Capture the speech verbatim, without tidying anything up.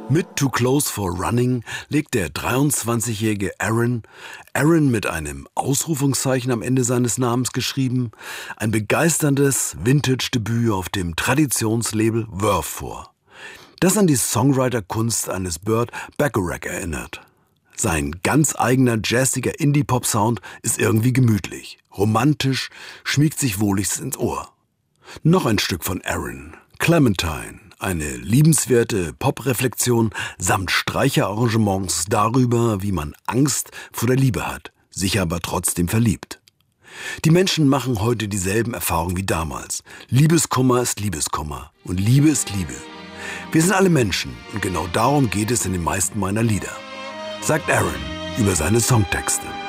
Mit Too Close for Running legt der dreiundzwanzigjährige Aaron, Aaron mit einem Ausrufungszeichen am Ende seines Namens geschrieben, ein begeisterndes Vintage-Debüt auf dem Traditionslabel Verve vor, das an die Songwriter-Kunst eines Burt Bacharach erinnert. Sein ganz eigener jazziger Indie-Pop-Sound ist irgendwie gemütlich, romantisch, schmiegt sich wohligst ins Ohr. Noch ein Stück von Aaron, Clementine, eine liebenswerte Pop-Reflexion samt Streicherarrangements darüber, wie man Angst vor der Liebe hat, sich aber trotzdem verliebt. Die Menschen machen heute dieselben Erfahrungen wie damals. Liebeskummer ist Liebeskummer und Liebe ist Liebe. Wir sind alle Menschen und genau darum geht es in den meisten meiner Lieder, sagt Aaron über seine Songtexte.